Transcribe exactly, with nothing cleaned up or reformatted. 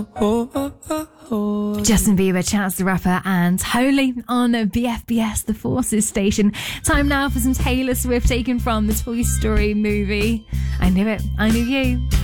Justin Bieber, Chance the Rapper, and Holy on B F B S, the Forces station. Time now for some Taylor Swift taken from the Toy Story movie. I knew it. I knew you.